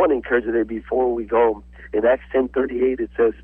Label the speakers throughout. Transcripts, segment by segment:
Speaker 1: want to encourage you today before we go. In Acts 10:38, it says,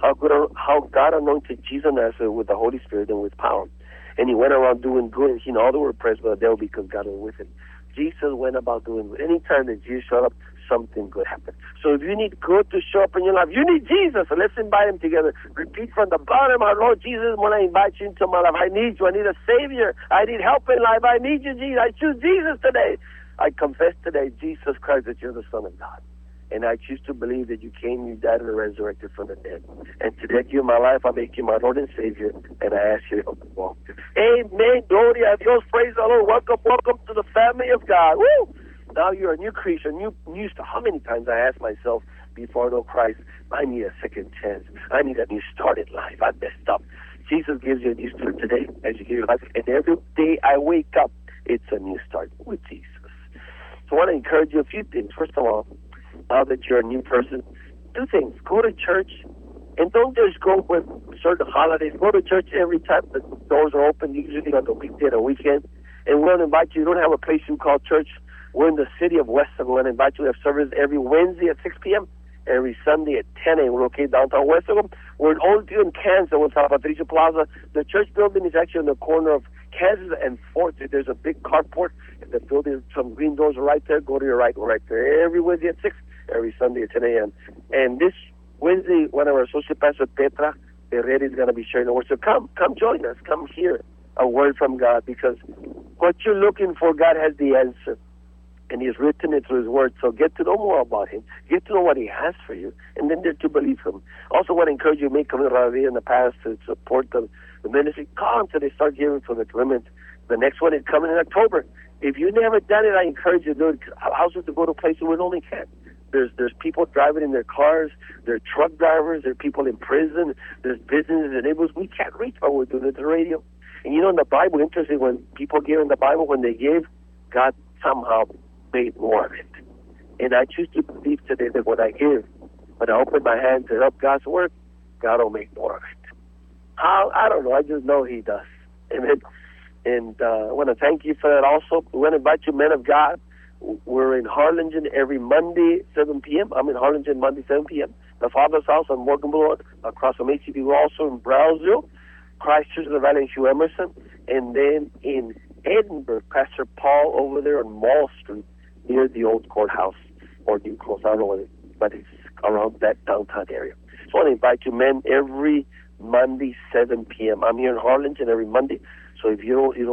Speaker 1: how God anointed Jesus of Nazareth with the Holy Spirit and with power. And he went around doing good, and he and all that were oppressed by the devil because God was with him. Jesus went about doing good. Anytime that Jesus showed up, something good happened. So if you need good to show up in your life, you need Jesus. So let's invite him together. Repeat from the bottom, our Lord Jesus, when I invite you into my life, I need you. I need a Savior. I need help in life. I need you, Jesus. I choose Jesus today. I confess today, Jesus Christ, that you're the Son of God. And I choose to believe that you came, you died, and resurrected from the dead. And today, I give you my life. I make you my Lord and Savior. And I ask you to help me walk. Amen. Gloria a Dios. Praise the Lord. Welcome to the family of God. Woo! Now you're a new creature, new start. How many times I asked myself before I know Christ, I need a second chance. I need a new start in life. I messed up. Jesus gives you a new start today as you give your life. And every day I wake up, it's a new start with Jesus. So I want to encourage you a few things. First of all, now that you're a new person, do things. Go to church, and don't just go with certain holidays. Go to church every time the doors are open, usually on the weekday or weekend. And we're going to invite you. You don't have a place you call church. We're in the city of Weston. We're going to invite you to have service every Wednesday at 6 p.m., every Sunday at 10 a.m. We're located downtown Weston. We're in Oldview in Kansas. We're on Patricia Plaza. The church building is actually on the corner of Kansas and 4th. There's a big carport in the building. Some green doors are right there. Go to your right. We're right there every Wednesday at 6, every Sunday at 10 a.m. And this Wednesday, one of our associate pastor, Petra Herrera, is going to be sharing the word. So come join us. Come hear a word from God, because what you're looking for, God has the answer. And he's written it through his word. So get to know more about him. Get to know what he has for you. And then to believe him. Also want to encourage you to make commitment in the past to support the ministry. Call until they start giving from the commitment. The next one is coming in October. If you've never done it, I encourage you to do it. Allows us to go to places we only can. There's people driving in their cars. There are truck drivers. There are people in prison. There's businesses and neighbors we can't reach, but we're doing it on the radio. And you know, in the Bible, interesting, when people give in the Bible, when they give, God somehow made more of it. And I choose to believe today that when I give, when I open my hands and help God's work, God will make more of it. How? I don't know. I just know he does. Amen. And I want to thank you for that also. We want to invite you, men of God. We're in Harlingen every Monday, 7 p.m. I'm in Harlingen Monday, 7 p.m. The Father's House on Morgan Boulevard, across from HCB. We're also in Brownsville, Christ Church of the Valley, and Hugh Emerson. And then in Edinburgh, Pastor Paul over there on Mall Street, near the old courthouse, or new close, I don't know what it is, but it's around that downtown area. So I want to invite you, men, every Monday, 7 p.m. I'm here in Harlingen every Monday. So if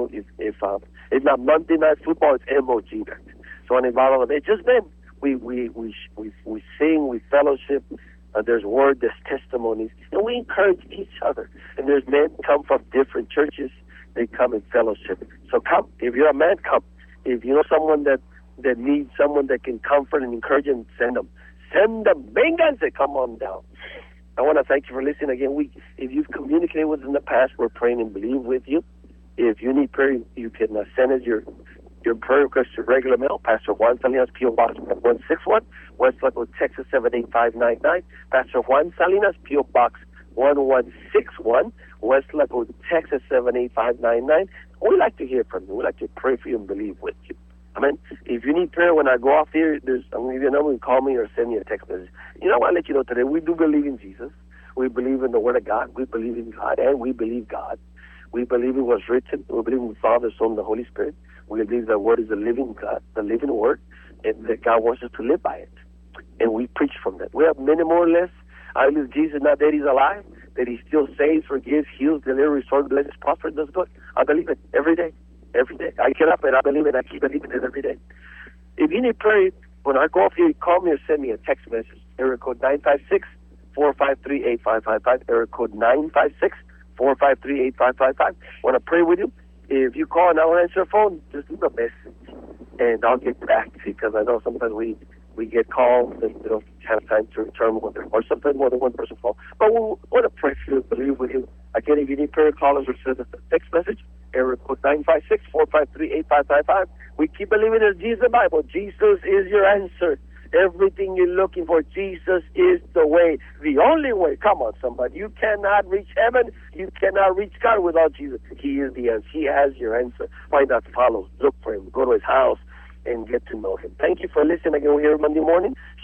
Speaker 1: if not Monday Night Football, it's MOG night. So I want to invite all of them. It's just men. We sing, we fellowship. There's word, there's testimonies, and we encourage each other. And there's men come from different churches. They come in fellowship. So come. If you're a man, come. If you know someone that needs someone that can comfort and encourage them, send them. Send them. Vénganse. Come on down. I want to thank you for listening again. If you've communicated with us in the past, we're praying and believe with you. If you need prayer, you can send us your prayer request to regular mail. Pastor Juan Salinas, P.O. Box 161, West Lakewood, Texas 78599. Pastor Juan Salinas, P.O. Box 1161, West Lakewood, Texas 78599. We'd like to hear from you. We'd like to pray for you and believe with you. Amen. If you need prayer when I go off here, I'm going to give you a number. You can call me or send me a text message. You know, I want to let you know today, we do believe in Jesus. We believe in the Word of God. We believe in God, and we believe God. We believe in what's written. We believe in the Father, Son, and the Holy Spirit. We believe the Word is the living God, the living Word, and that God wants us to live by it. And we preach from that. We have many more or less. I believe Jesus is not dead, he's alive, that he still saves, forgives, heals, delivers, restores, blesses, prospers, does good. I believe it every day. Every day. I get up and I believe it. I keep believing it every day. If you need prayer, when I go off here, call me or send me a text message. Area code 956-453-8555. Area code 956-453-8555. Want to pray with you? If you call and I won't answer the phone, just leave a message. And I'll get back to you, because I know sometimes we get calls and we don't have time to return one, or sometimes more than one person calls. But we want to pray for you, believe with you. Again, if you need prayer, call us or send us a text message. Area code 956-453-8555. We keep believing in Jesus the Bible. Jesus is your answer. Everything you're looking for, Jesus is the way, the only way. Come on, somebody. You cannot reach heaven. You cannot reach God without Jesus. He is the answer. He has your answer. Why not follow? Look for him. Go to his house and get to know him. Thank you for listening again. We're here Monday morning.